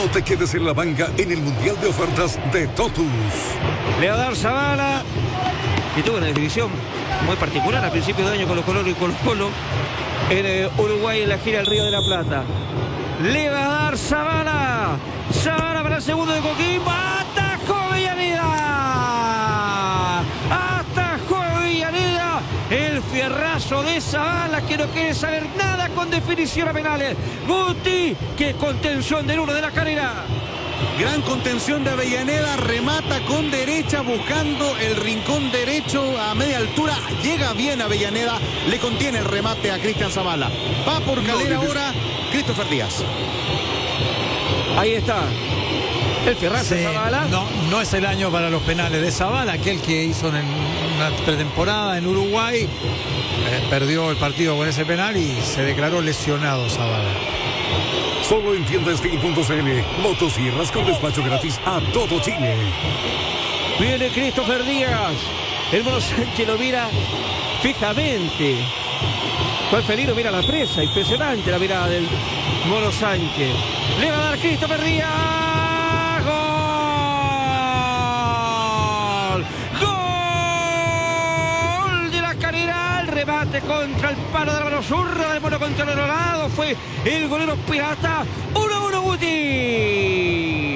No te quedes en la banca en el Mundial de Ofertas de Totus. Le va a dar Zavala, que tuvo una definición muy particular a principios de año con los Colo y Colo en Uruguay en la gira del Río de la Plata. Le va a dar Zavala. Zavala para el segundo de Coquimbo. ¡Atajó Avellaneda! ¡Atajó Avellaneda! El fierrazo de Zavala, que no quiere saber nada con definición a penales. Guti, que contención del uno de la carrera. Gran contención de Avellaneda, remata con derecha buscando el rincón derecho a media altura. Llega bien Avellaneda, le contiene el remate a Cristian Zavala. Va por Calera ahora Christopher Díaz. Ahí está. El fierrazo de Zavala. No es el año para los penales de Zavala, aquel que hizo en una pretemporada en Uruguay. Perdió el partido con ese penal y se declaró lesionado Zavala. Solo en tiendastil.cl. Motosierras con despacho gratis a todo Chile. Viene Christopher Díaz. El Mono Sánchez lo mira fijamente. Juan Felino mira la presa. Impresionante la mirada del Mono Sánchez. Le va a dar Christopher Díaz. ¡Gol! ¡Gol de la carrera! El remate contra el palo de la mano zurda del Mono contra el otro lado. Fue el golero pirata. 1-1 Guti.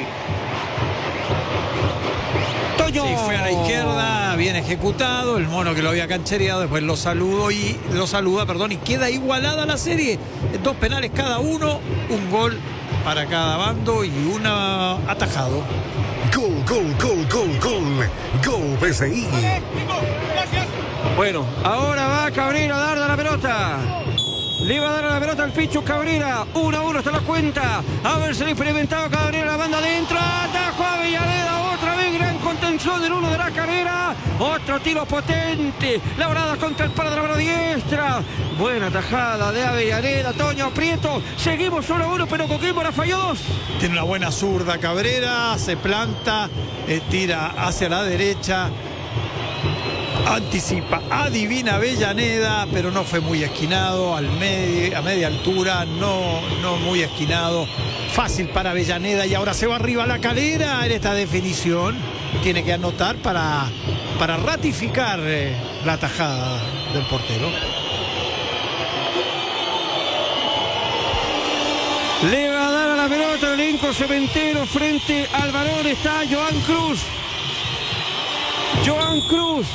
Toño. Sí, fue a la izquierda, bien ejecutado. El Mono que lo había canchereado, después lo saluda y queda igualada la serie. 2 penales cada uno, un gol para cada bando y una atajado. Gol, gol, gol, gol, gol. Gol PSI. Bueno, ahora va Cabrera a darle a la pelota. Le va a dar a la pelota al Pichu Cabrera. 1-1 hasta la cuenta. A ver si le ha experimentado Cabrera, la banda adentro. Atajó a Avellaneda. Otra vez gran contención del uno de la carrera. Otro tiro potente. Labrada contra el palo de la mano diestra. Buena tajada de Avellaneda. Toño Prieto. Seguimos 1-1, pero Coquimbo la falló 2. Tiene una buena zurda Cabrera. Se planta. Tira hacia la derecha. Anticipa, adivina Avellaneda, pero no fue muy esquinado, a media altura, no muy esquinado. Fácil para Avellaneda y ahora se va arriba la Calera en esta definición. Tiene que anotar para ratificar la tajada del portero. Le va a dar a la pelota el elenco cementero frente al balón. Está Joan Cruz. Joan Cruz.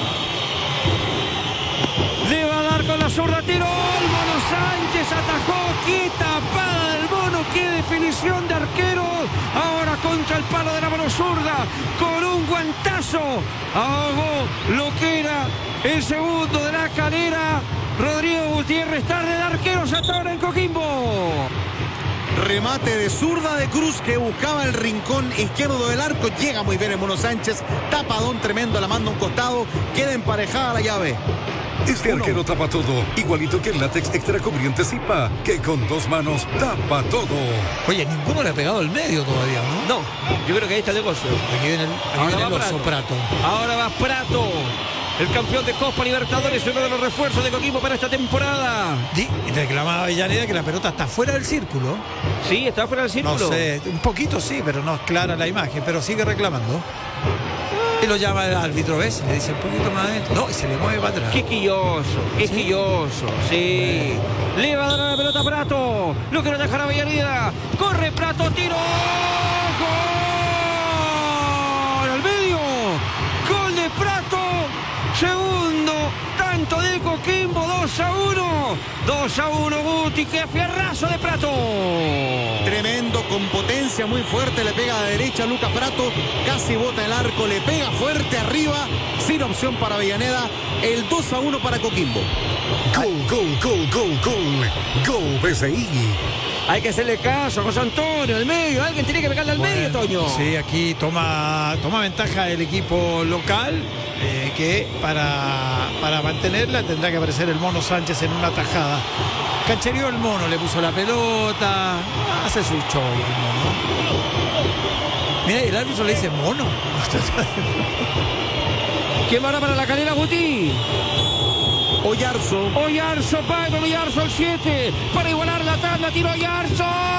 Le va a dar con la zurda, tiro. El Mono Sánchez atajó. Qué tapada del Mono. Qué definición de arquero. Ahora contra el palo de la mano zurda. Con un guantazo. Ahogó lo que era el segundo de la Calera. Rodrigo Gutiérrez, tarde de arqueros hasta ahora en Coquimbo. Remate de zurda de Cruz que buscaba el rincón izquierdo del arco. Llega muy bien el Mono Sánchez. Tapadón tremendo, la manda a un costado. Queda emparejada la llave. Este arquero tapa todo, igualito que el látex extra cubriente Zipa, que con 2 manos tapa todo. Oye, ninguno le ha pegado el medio todavía, ¿no? No, yo creo que ahí está el negocio. Aquí viene el oso Prato. Ahora va Prato. El campeón de Copa Libertadores, uno de los refuerzos de Coquimbo para esta temporada. Reclamaba Avellaneda que la pelota está fuera del círculo. Sí, está fuera del círculo. No sé, un poquito sí, pero no es clara la imagen, pero sigue reclamando. Y lo llama el árbitro, ¿ves? Le dice un poquito más adentro. No, y se le mueve para atrás. Qué quilloso, sí. Le va a dar a la pelota a Prato. Lo quiere dejar a Avellaneda. Corre Prato, tiro. ¡Gol! Al medio. Gol de Prato. Segundo tanto de Coquimbo, 2-1. 2-1 Guti, qué fierrazo de Prato. Tremendo, con potencia muy fuerte, le pega a la derecha Lucas Prato, casi bota el arco, le pega fuerte arriba, sin opción para Avellaneda, el 2-1 para Coquimbo. Gol, gol, gol, gol, gol. Gol PSI. Hay que hacerle caso a José Antonio, al medio, alguien tiene que pegarle al medio, Toño. Sí, aquí toma ventaja el equipo local, que para mantenerla tendrá que aparecer el Mono Sánchez en una tajada. Canchereó el Mono, le puso la pelota, hace su show el Mono. Mira, el árbitro le dice Mono. ¿Quién va para la Calera, Guti? Oyarzo. Oyarzo, Pablo Oyarzo al 7 para igualar la tanda, tiro Oyarzo.